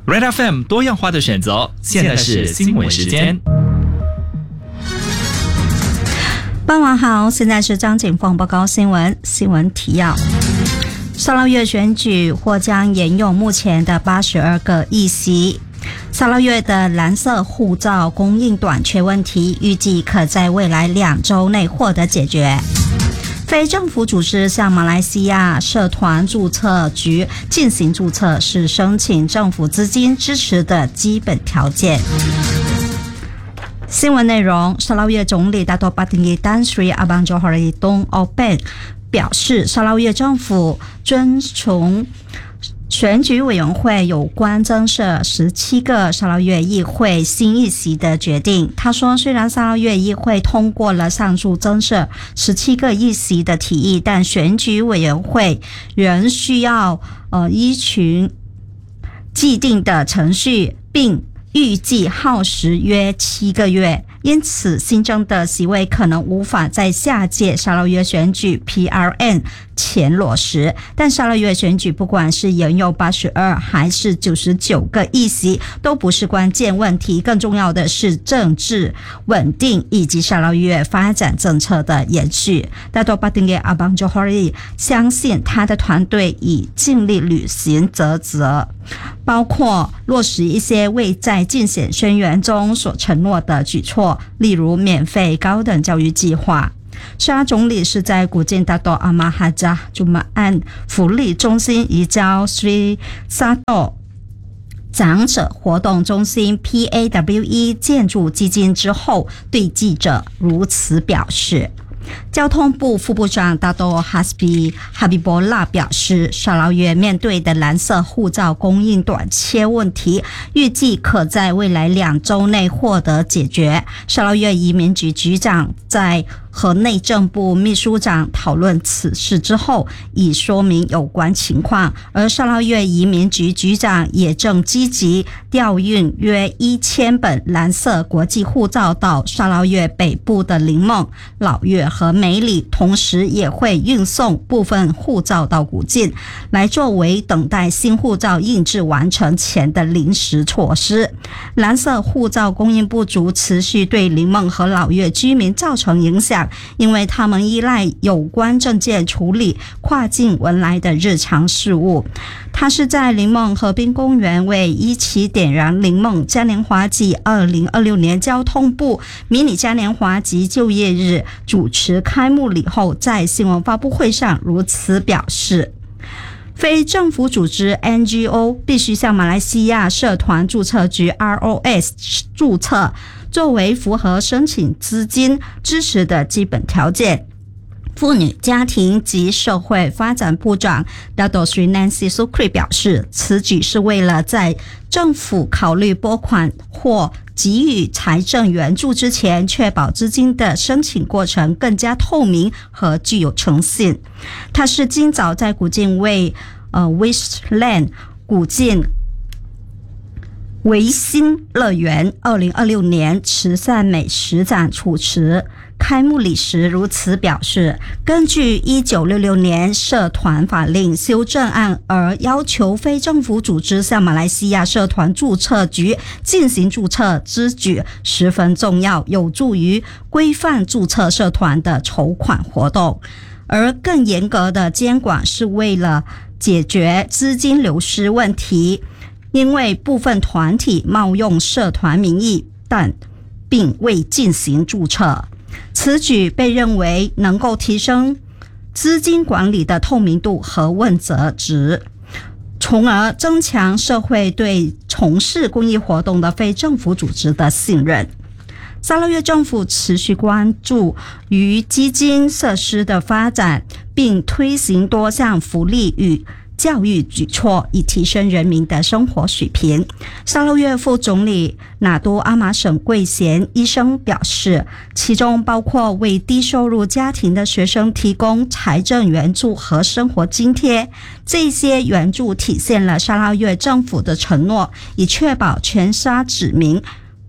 Red FM 多样化的选择，现在是新闻时间。 傍晚好，现在是张景凤报告新闻提要。沙捞越选举或将沿用目前的82个议席。沙捞越的蓝色护照供应短缺问题，预计可在未来2周内获得解决。非政府组织向马来西亚社团注册局进行注册，是申请政府资金支持的基本条件。新闻内容，沙捞越总理大多巴丁耶丹斯里阿邦佐哈里东奥贝表示，沙捞越政府遵从选举委员会有关增设17个沙捞越议会新议席的决定。他说，虽然沙捞越议会通过了上述增设17个议席的提议，但选举委员会仍需要依循既定的程序，并预计耗时约7个月，因此新增的席位可能无法在下届沙捞越选举 PRN 前落实。但沙捞越选举不管是沿用82还是99个议席都不是关键问题，更重要的是政治稳定以及沙捞越发展政策的延续。大多巴丁耶阿邦佐哈里相信他的团队已尽力履行责责，包括落实一些未在竞选宣言中所承诺的举措，例如免费高等教育计划。沙总理是在古晋大多阿马哈扎朱马安福利中心移交 Sri Sato 长者活动中心 PAWE 建筑基金之后，对记者如此表示。交通部副部长大多哈比波拉表示，沙捞越面对的蓝色护照供应短缺问题，预计可在未来2周内获得解决。沙捞越移民局局长在和内政部秘书长讨论此事之后，已说明有关情况，而沙捞越移民局局长也正积极调运约1000本蓝色国际护照到沙捞越北部的林梦、老越和梅里，同时也会运送部分护照到古晋，来作为等待新护照印制完成前的临时措施。蓝色护照供应不足持续对林梦和老越居民造成影响，因为他们依赖有关证件处理跨境文来的日常事务。他是在林梦河滨公园为一起点燃林梦嘉年华暨2026年交通部迷你嘉年华及就业日主持开幕礼后，在新闻发布会上如此表示。非政府组织 NGO 必须向马来西亚社团注册局 ROS 注册，作为符合申请资金支持的基本条件。妇女家庭及社会发展部长 Dato Sri Nancy Sukri 表示，此举是为了在政府考虑拨款或给予财政援助之前，确保资金的申请过程更加透明和具有诚信。他是今早在古晋为Wishland 古晋维新乐园2026年慈善美食展主持开幕礼时如此表示，根据1966年社团法令修正案而要求非政府组织向马来西亚社团注册局进行注册之举十分重要，有助于规范注册社团的筹款活动。而更严格的监管是为了解决资金流失问题，因为部分团体冒用社团名义并未进行注册。此举被认为能够提升资金管理的透明度和问责值，从而增强社会对从事公益活动的非政府组织的信任。沙捞越政府持续关注于基金设施的发展，并推行多项福利与教育举措，以提升人民的生活水平。沙捞越副总理纳都阿玛省贵贤医生表示，其中包括为低收入家庭的学生提供财政援助和生活津贴。这些援助体现了沙捞越政府的承诺，以确保全沙子民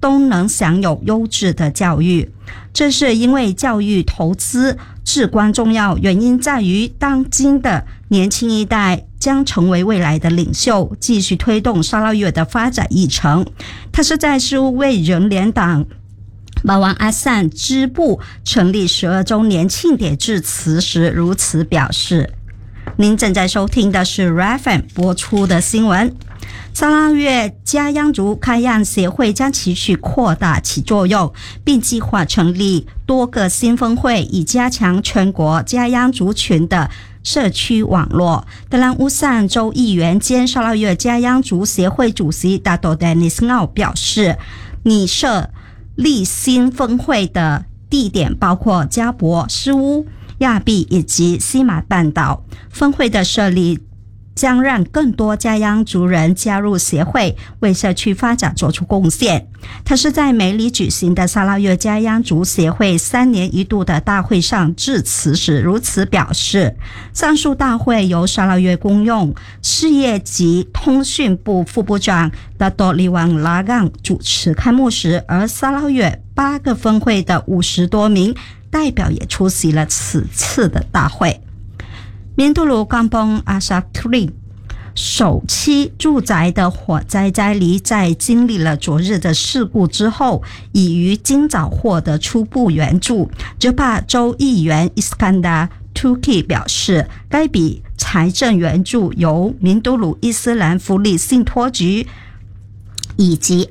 都能享有优质的教育。这是因为教育投资至关重要，原因在于当今的年轻一代将成为未来的领袖，继续推动沙捞越的发展议程。他是在世务为人联党马王阿散支部成立12周年庆典致辞时如此表示。您正在收听的是 RFM 播出的新闻。沙捞越家央族开案协会将持续扩大其作用，并计划成立多个新分会，以加强全国家央族群的社区网络。德兰乌散州议员兼沙捞越家央族协会主席达多丹尼斯奥表示，拟设立新分会的地点包括加博、斯乌、亚庇以及西马半岛。分会的设立将让更多家央族人加入协会，为社区发展做出贡献。他是在梅里举行的沙捞越家央族协会3年一度的大会上致辞时如此表示。上述大会由沙捞越公用事业及通讯部副部长达多利旺拉杠主持开幕式，而沙捞越8个分会的50多名代表也出席了此次的大会。明都鲁冈邦阿萨图里首期住宅的火灾灾黎在经历了昨日的事故之后，已于今早获得初步援助。哲帕州议员伊斯坎达图基表示，该笔财政援助由明都鲁伊斯兰福利信托局以及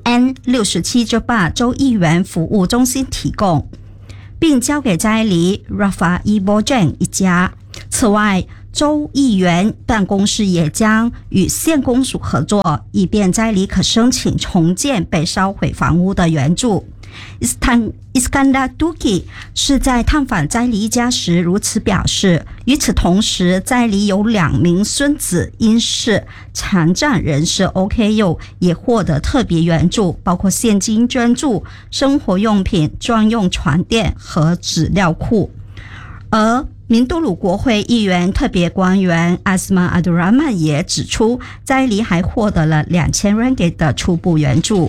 N67 哲帕州议员服务中心提供，并交给灾黎 Rafa Ibojan 一家。此外，州议员办公室也将与县公署合作，以便灾黎可申请重建被烧毁房屋的援助。伊斯坎达杜基是在探访灾黎一家时如此表示。与此同时，灾黎有2名孙子因是残障人士 OKU 也获得特别援助，包括现金捐助、生活用品、专用床垫和纸料库。而明都鲁国会议员特别官员阿斯曼阿杜拉曼也指出，灾黎还获得了2000 ringgit 的初步援助。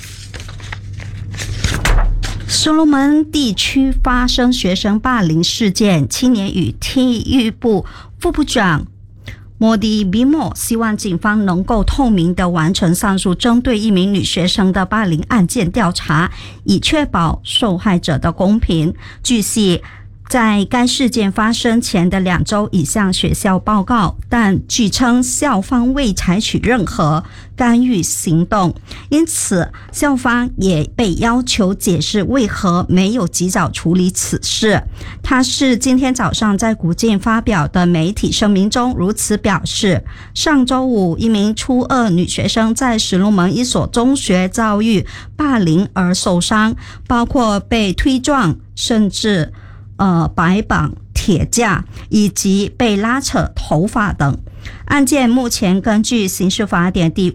所罗门地区发生学生霸凌事件，青年与体育部副部长莫迪比莫希望警方能够透明地完成上述针对一名女学生的霸凌案件调查，以确保受害者的公平。据悉，在该事件发生前的2周已向学校报告，但据称校方未采取任何干预行动，因此校方也被要求解释为何没有及早处理此事。他是今天早上在古晋发表的媒体声明中如此表示。上周五，一名初2女学生在石龙门一所中学遭遇霸凌而受伤，包括被推撞，甚至摆绑铁架以及被拉扯头发等。案件目前根据刑事法典第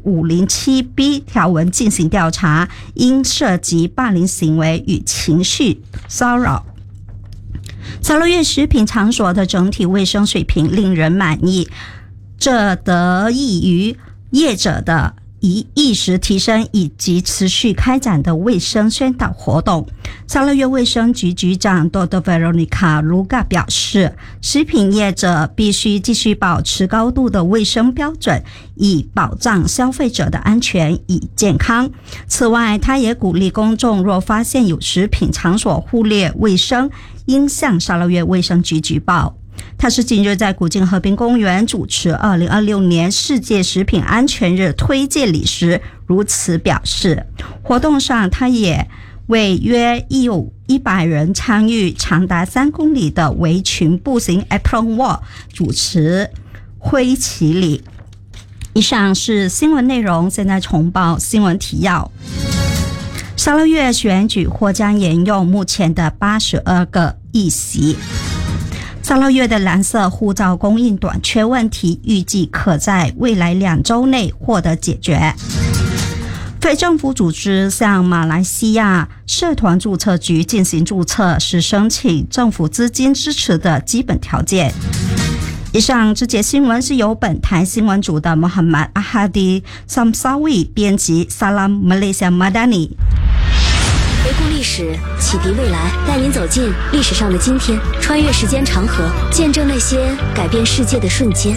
507B 条文进行调查，因涉及霸凌行为与情绪骚扰。沙捞越食品场所的整体卫生水平令人满意，这得益于业者的意识提升以及持续开展的卫生宣导活动。沙捞越卫生局局长多德 Veronica Luga 表示，食品业者必须继续保持高度的卫生标准，以保障消费者的安全与健康。此外，他也鼓励公众若发现有食品场所忽略卫生，应向沙捞越卫生局举报。他是近日在古晋河滨公园主持2026年世界食品安全日推介礼时如此表示。活动上，他也为约有100人参与长达3公里的围裙步行 Apron Walk 主持挥旗礼。以上是新闻内容，现在重报新闻提要。沙捞越选举或将沿用目前的82个议席。沙捞越的蓝色护照供应短缺问题预计可在未来2周内获得解决。非政府组织向马来西亚社团注册局进行注册是申请政府资金支持的基本条件。以上这节新闻是由本台新闻组的 Muhammad Ahadi Samsawi 编辑 Salam Malaysia Madani。 史，启迪未来，带您走进历史上的今天，穿越时间长河，见证那些改变世界的瞬间。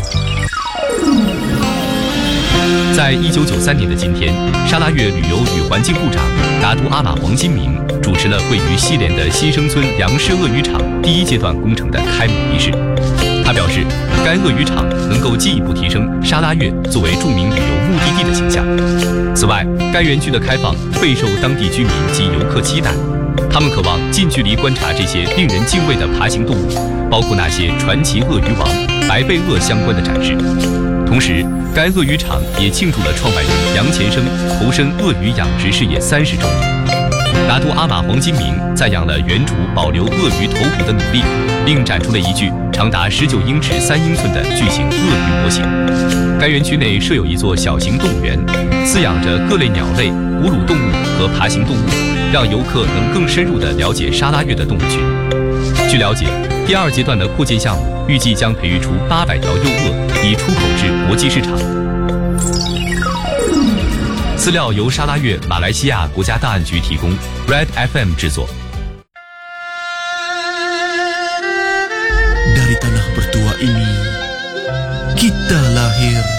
在1993年的今天，沙拉越旅游与环境部长达都阿玛黄金明主持了位于西连的新生村粮食鳄鱼场第一阶段工程的开幕仪式。他表示，该鳄鱼场能够进一步提升沙拉越作为著名旅游目的地的形象。此外，该园区的开放备受当地居民及游客期待，他们渴望近距离观察这些令人敬畏的爬行动物，包括那些传奇鳄鱼王、白背鳄相关的展示。同时，该鳄鱼场也庆祝了创办人杨前生投身鳄鱼养殖事业30周年。达都阿玛黄金明赞扬了原主保留鳄鱼头骨的努力，并展出了一具长达19英尺3英寸的巨型鳄鱼模型。该园区内设有一座小型动物园，饲养着各类鸟类、哺乳动物和爬行动物，让游客能更深入地了解沙拉越的动物群。据了解，第2阶段的扩建项目预计将培育出800条幼鳄，以出口至国际市场。资料由沙拉越马来西亚国家档案局提供 ，Red FM 制作。 Dari tanah bertua ini, kita lahir